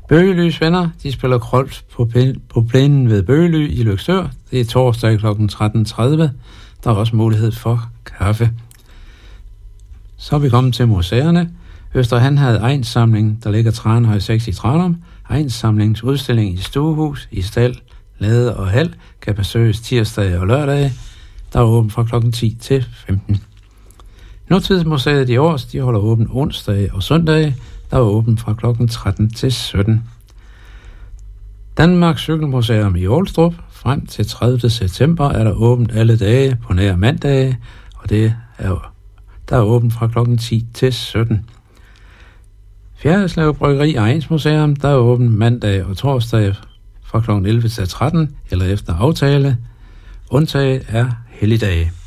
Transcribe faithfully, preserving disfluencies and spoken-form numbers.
Bøgelys venner, de spiller Krols på, på plænen ved Bøgely i Løgstør. Det er torsdag klokken tretten tredive. Der er også mulighed for kaffe. Så er vi kommet til museerne. Østerhan havde egnssamling, der ligger Tranhøj seks i Tranum. Egnssamlingsudstilling i stuehus, i stald, lade og hal kan besøges tirsdag og lørdag. Der er åbent fra klokken ti til femten. Nutidsmuseet i Års, de holder åbent onsdag og søndag. Der er åbent fra klokken tretten til sytten. Danmarks Cykelmuseum i Aalestrup. Frem til tredivte september er der åbent alle dage på nær mandage, og det er, der er åbent fra klokken ti til sytten. Fjerderslev Bryggeri og Egnsmuseum, der er åbent mandag og torsdag fra klokken elleve til tretten, eller efter aftale. Undtaget er helligdage.